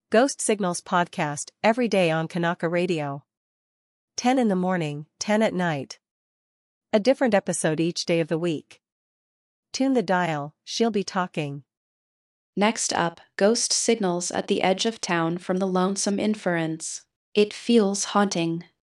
Ghost Signals podcast every day on Kanaka Radio. 10 in the morning, 10 at night. A different episode each day of the week. Tune the dial, she'll be talking. Next up, Ghost Signals at the edge of town from the Lonesome Inference. It feels haunting.